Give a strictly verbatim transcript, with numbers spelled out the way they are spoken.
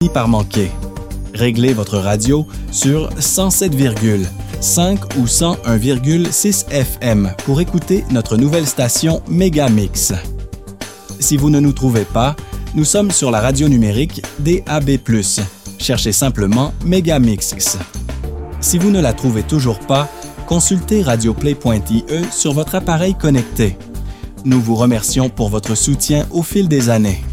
par manquer. Réglez votre radio sur cent sept virgule cinq ou cent un virgule six F M pour écouter notre nouvelle station Mégamix. Si vous ne nous trouvez pas, nous sommes sur la radio numérique D A B plus. Cherchez simplement Mégamix. Si vous ne la trouvez toujours pas, consultez radioplay point I E sur votre appareil connecté. Nous vous remercions pour votre soutien au fil des années.